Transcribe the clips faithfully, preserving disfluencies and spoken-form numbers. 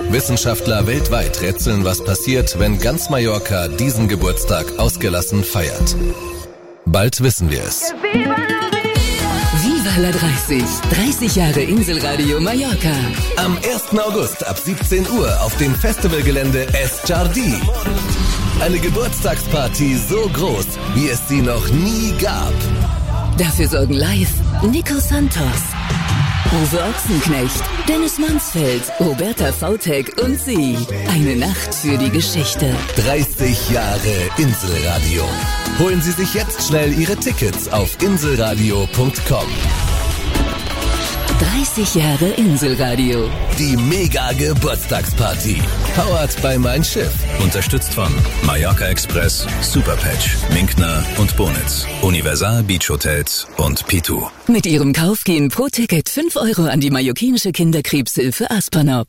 Wissenschaftler weltweit rätseln, was passiert, wenn ganz Mallorca diesen Geburtstag ausgelassen feiert. Bald wissen wir es. Viva la dreißig. dreißig Jahre Inselradio Mallorca. Am ersten August ab siebzehn Uhr auf dem Festivalgelände Es Jardí. Eine Geburtstagsparty so groß, wie es sie noch nie gab. Dafür sorgen live Nico Santos, Uwe Ochsenknecht, Dennis Mansfeld, Roberta Vautek und sie. Eine Nacht für die Geschichte. dreißig Jahre Inselradio. Holen Sie sich jetzt schnell Ihre Tickets auf inselradio punkt com. dreißig Jahre Inselradio. Die Mega-Geburtstagsparty. Powered by Mein Schiff. Unterstützt von Mallorca Express, Superpatch, Minkner und Bonitz, Universal Beach Hotels und Pitu. Mit ihrem Kauf gehen pro Ticket fünf Euro an die mallorquinische Kinderkrebshilfe Aspanop.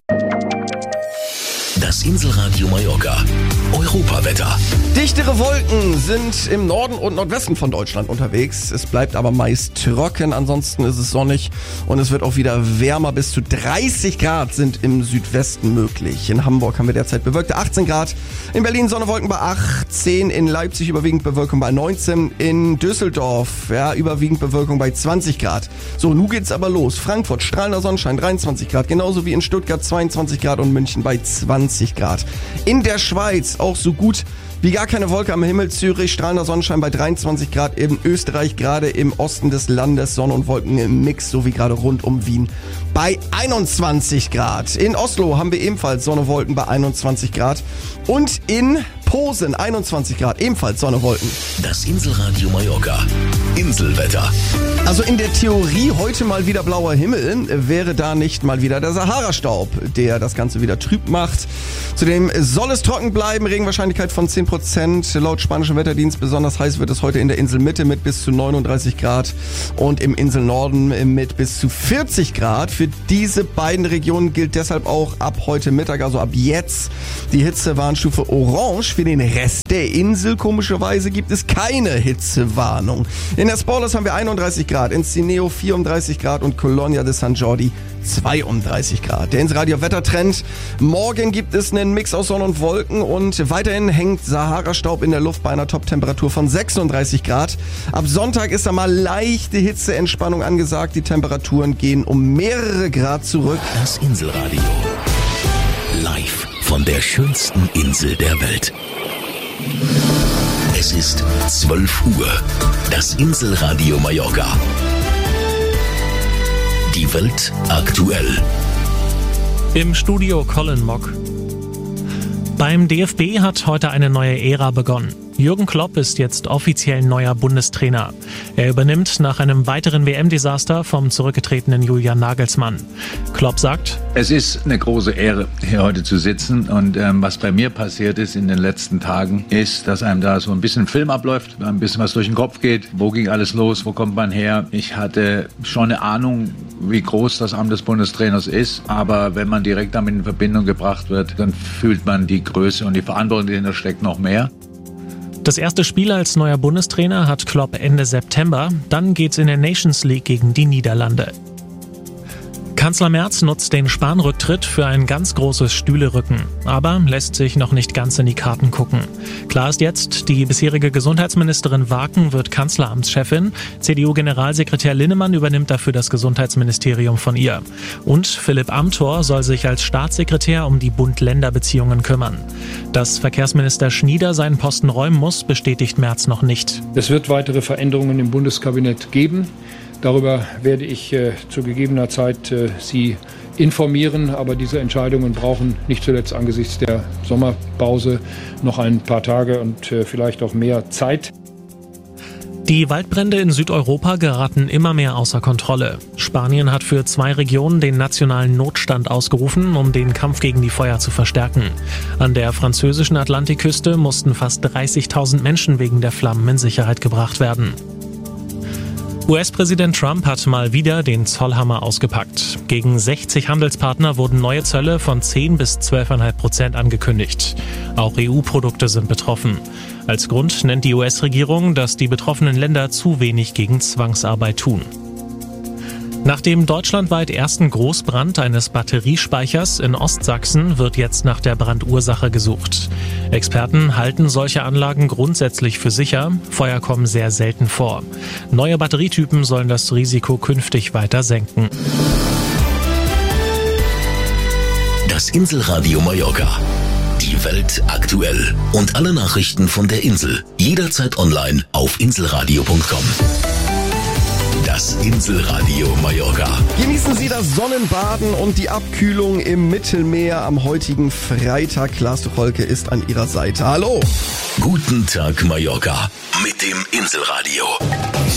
Das Inselradio Mallorca. Europawetter. Dichtere Wolken sind im Norden und Nordwesten von Deutschland unterwegs. Es bleibt aber meist trocken, ansonsten ist es sonnig und es wird auch wieder wärmer. Bis zu dreißig Grad sind im Südwesten möglich. In Hamburg haben wir derzeit bewölkte achtzehn Grad. In Berlin Sonnewolken bei achtzehn. In Leipzig überwiegend Bewölkung bei neunzehn. In Düsseldorf ja, überwiegend Bewölkung bei zwanzig Grad. So, nun geht's aber los. Frankfurt strahlender Sonnenschein dreiundzwanzig Grad. Genauso wie in Stuttgart zweiundzwanzig Grad und München bei zwanzig Grad. In der Schweiz auch so gut wie gar keine Wolke am Himmel. Zürich strahlender Sonnenschein bei dreiundzwanzig Grad. In Österreich gerade im Osten des Landes Sonne und Wolken im Mix, so wie gerade rund um Wien bei einundzwanzig Grad. In Oslo haben wir ebenfalls Sonne und Wolken bei einundzwanzig Grad. Und in Posen einundzwanzig Grad, ebenfalls Sonne und Wolken. Das Inselradio Mallorca. Inselwetter. Also in der Theorie heute mal wieder blauer Himmel, wäre da nicht mal wieder der Sahara-Staub, der das Ganze wieder trüb macht. Zudem soll es trocken bleiben, Regenwahrscheinlichkeit von zehn Prozent. Laut spanischem Wetterdienst besonders heiß wird es heute in der Inselmitte mit bis zu neununddreißig Grad und im Inselnorden mit bis zu vierzig Grad. Für diese beiden Regionen gilt deshalb auch ab heute Mittag, also ab jetzt, die Hitzewarnstufe Orange. Für den Rest der Insel komischerweise gibt es keine Hitzewarnung. In der Sporles haben wir einunddreißig Grad, in Cineo vierunddreißig Grad und Colonia de San Jordi zweiunddreißig Grad. Der Inselradio Wettertrend. Morgen gibt es einen Mix aus Sonne und Wolken und weiterhin hängt Sahara-Staub in der Luft bei einer Top-Temperatur von sechsunddreißig Grad. Ab Sonntag ist da mal leichte Hitzeentspannung angesagt. Die Temperaturen gehen um mehrere Grad zurück. Das Inselradio. Live von der schönsten Insel der Welt. Es ist zwölf Uhr. Das Inselradio Mallorca. Die Welt aktuell. Im Studio Colin Mock. Beim D F B hat heute eine neue Ära begonnen. Jürgen Klopp ist jetzt offiziell neuer Bundestrainer. Er übernimmt nach einem weiteren W M-Desaster vom zurückgetretenen Julian Nagelsmann. Klopp sagt: Es ist eine große Ehre, hier heute zu sitzen. Und ähm, was bei mir passiert ist in den letzten Tagen, ist, dass einem da so ein bisschen Film abläuft, ein bisschen was durch den Kopf geht. Wo ging alles los? Wo kommt man her? Ich hatte schon eine Ahnung, wie groß das Amt des Bundestrainers ist. Aber wenn man direkt damit in Verbindung gebracht wird, dann fühlt man die Größe und die Verantwortung, die dahinter steckt, noch mehr. Das erste Spiel als neuer Bundestrainer hat Klopp Ende September. Dann geht's in der Nations League gegen die Niederlande. Kanzler Merz nutzt den Spahn-Rücktritt für ein ganz großes Stühlerücken, aber lässt sich noch nicht ganz in die Karten gucken. Klar ist jetzt, die bisherige Gesundheitsministerin Waken wird Kanzleramtschefin, C D U-Generalsekretär Linnemann übernimmt dafür das Gesundheitsministerium von ihr. Und Philipp Amthor soll sich als Staatssekretär um die Bund-Länder-Beziehungen kümmern. Dass Verkehrsminister Schnieder seinen Posten räumen muss, bestätigt Merz noch nicht. Es wird weitere Veränderungen im Bundeskabinett geben. Darüber werde ich äh, zu gegebener Zeit äh, Sie informieren, aber diese Entscheidungen brauchen nicht zuletzt angesichts der Sommerpause noch ein paar Tage und äh, vielleicht auch mehr Zeit. Die Waldbrände in Südeuropa geraten immer mehr außer Kontrolle. Spanien hat für zwei Regionen den nationalen Notstand ausgerufen, um den Kampf gegen die Feuer zu verstärken. An der französischen Atlantikküste mussten fast dreißigtausend Menschen wegen der Flammen in Sicherheit gebracht werden. U S-Präsident Trump hat mal wieder den Zollhammer ausgepackt. Gegen sechzig Handelspartner wurden neue Zölle von zehn bis zwölf Komma fünf Prozent angekündigt. Auch E U-Produkte sind betroffen. Als Grund nennt die U S-Regierung, dass die betroffenen Länder zu wenig gegen Zwangsarbeit tun. Nach dem deutschlandweit ersten Großbrand eines Batteriespeichers in Ostsachsen wird jetzt nach der Brandursache gesucht. Experten halten solche Anlagen grundsätzlich für sicher. Feuer kommen sehr selten vor. Neue Batterietypen sollen das Risiko künftig weiter senken. Das Inselradio Mallorca. Die Welt aktuell. Und alle Nachrichten von der Insel. Jederzeit online auf inselradio punkt com. Das Inselradio Mallorca. Genießen Sie das Sonnenbaden und die Abkühlung im Mittelmeer am heutigen Freitag. Lars Tucholke ist an Ihrer Seite. Hallo. Guten Tag Mallorca mit dem Inselradio.